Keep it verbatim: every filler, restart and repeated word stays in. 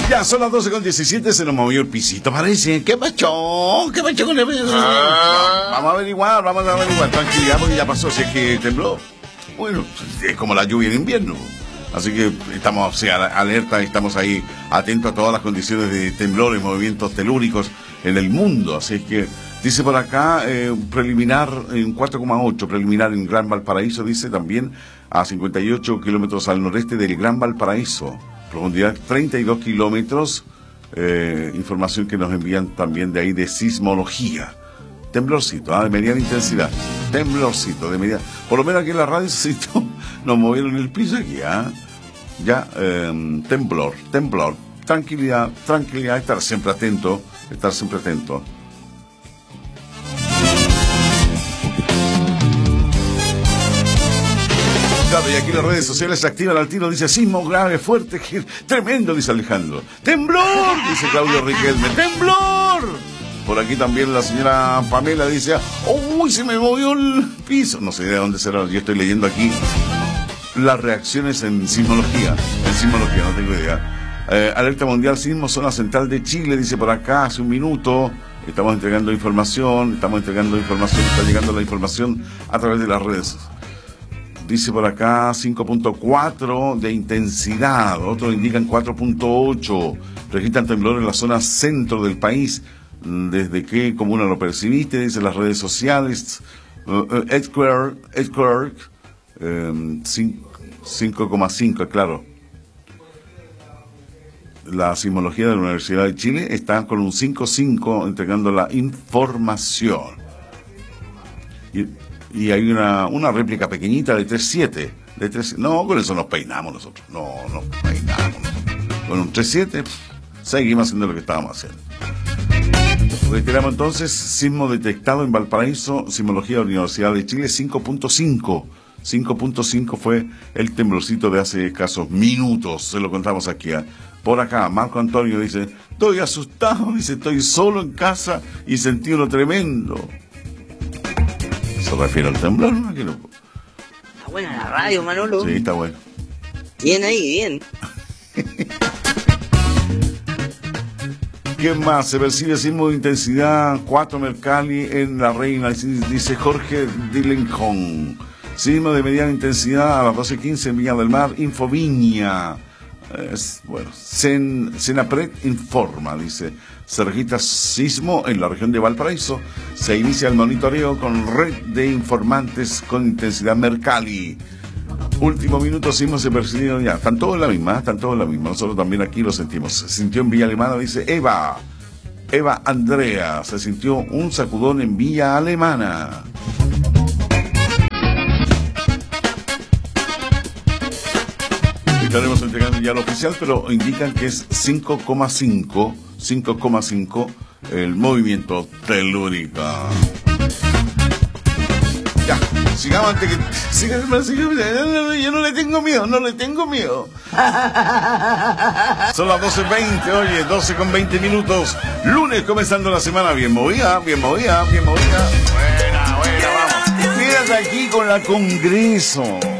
Ya, son las doce con diecisiete, se nos movió el pisito, parece. ¿Qué pacho? ¿Qué pacho con el... Ah. Vamos a averiguar, vamos a averiguar. Tranquilidad, porque ya pasó, si es que tembló. Bueno, es como la lluvia en invierno. Así que estamos, o sea, alerta, estamos ahí atentos a todas las condiciones de temblores, movimientos telúricos en el mundo. Así es que, dice por acá, eh, preliminar en cuatro coma ocho, preliminar en Gran Valparaíso, dice también a cincuenta y ocho kilómetros al noreste del Gran Valparaíso. Profundidad treinta y dos kilómetros, eh, información que nos envían también de ahí de sismología. Temblorcito, ¿ah? De mediana intensidad. Temblorcito, de mediana. Por lo menos aquí en la radio se nos movieron el piso aquí, ¿ah? Ya, eh, temblor, temblor. Tranquilidad, tranquilidad, estar siempre atento, estar siempre atento. Y aquí las redes sociales se activan al tiro, dice sismo grave, fuerte, tremendo, dice Alejandro. ¡Temblor! Dice Claudio Riquelme. ¡Temblor! Por aquí también la señora Pamela dice, ¡uy, se me movió el piso! No sé de dónde será, yo estoy leyendo aquí las reacciones en sismología. En sismología, no tengo idea. Eh, alerta mundial sismo, zona central de Chile, dice por acá hace un minuto. Estamos entregando información, estamos entregando información, está llegando la información a través de las redes. Dice por acá cinco punto cuatro de intensidad, otros indican cuatro punto ocho. Registran temblor en la zona centro del país. ¿Desde qué comuna lo percibiste? Dice las redes sociales. Uh, Edquark, Edquark um, cinco coma cinco, claro. La sismología de la Universidad de Chile está con un cinco punto cinco entregando la información. Y, Y hay una, una réplica pequeñita de tres punto siete. De tres, no, con eso nos peinamos nosotros. No, nos peinamos nosotros. Con un tres punto siete seguimos haciendo lo que estábamos haciendo. Reiteramos entonces, sismo detectado en Valparaíso, sismología de la Universidad de Chile, cinco punto cinco. cinco punto cinco fue el temblorcito de hace escasos minutos. Se lo contamos aquí. ¿eh? Por acá, Marco Antonio dice, estoy asustado, dice, estoy solo en casa y sentí uno tremendo. Se refiere al temblor, ¿no? Aquí no. Está buena la radio, Manolo. Sí, está bueno. Bien ahí, bien. ¿Qué más? Se percibe sismo de intensidad cuatro Mercalli en La Reina, dice Jorge Dilencón. Sismo de mediana intensidad a las doce quince en Viña del Mar, Infoviña. Es, bueno, Sen, Senapred informa, dice, se registra sismo en la región de Valparaíso, se inicia el monitoreo con red de informantes con intensidad Mercalli. Último minuto, sismo se percibió ya, están todos en la misma, están todos en la misma, nosotros también aquí lo sentimos. Se sintió en Villa Alemana, dice Eva, Eva Andrea, se sintió un sacudón en Villa Alemana. Estaremos entregando ya lo oficial, pero indican que es cinco coma cinco, cinco coma cinco el movimiento telúrico. Ya, sigamos antes que... Sigamos, sigamos, yo no le tengo miedo, no le tengo miedo. Son las doce veinte, oye, doce con veinte minutos. Lunes comenzando la semana, bien movida, bien movida, bien movida. Buena, buena, vamos. Quédate aquí con la Congreso.